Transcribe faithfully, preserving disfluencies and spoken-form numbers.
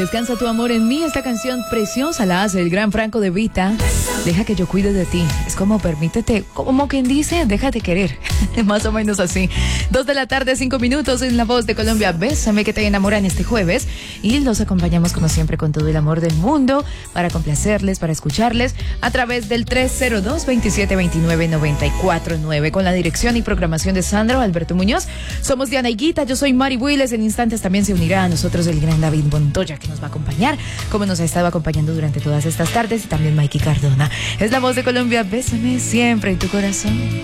Descansa tu amor en mí, esta canción preciosa la hace el gran Franco De Vita. Deja que yo cuide de ti. Es como permítete, como quien dice, déjate querer. Más o menos así. Dos de la tarde, cinco minutos en La Voz de Colombia. Bésame que te enamoran este jueves. Y los acompañamos como siempre con todo el amor del mundo para complacerles, para escucharles a través del tres cero dos, veintisiete veintinueve, noventa y cuatro nueve con la dirección y programación de Sandro Alberto Muñoz. Somos Diana Higuita, yo soy Mari Willes. En instantes también se unirá a nosotros el gran David Montoya, que nos va a acompañar, como nos ha estado acompañando durante todas estas tardes, y también Mikey Cardona. Es La Voz de Colombia. Bésame siempre en tu corazón.